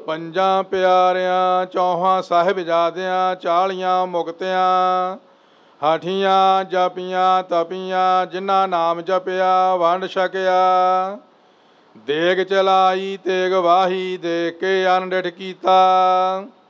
ਪੰਜਾਂ ਪਿਆਰਿਆਂ ਚੌਹਾਂ ਸਾਹਿਬਜ਼ਾਦਿਆਂ 40 ਮੁਕਤਿਆਂ ਹਾਠੀਆਂ ਜਪੀਆਂ ਤਪੀਆਂ ਜਿਨ੍ਹਾਂ ਨਾਮ ਜਪਿਆ ਵੰਡ ਛਕਿਆ। ਦੇਗ ਚਲਾਈ ਤੇਗ ਵਾਹੀ ਦੇਖ ਕੇ ਅਨਡਿਠ ਕੀਤਾ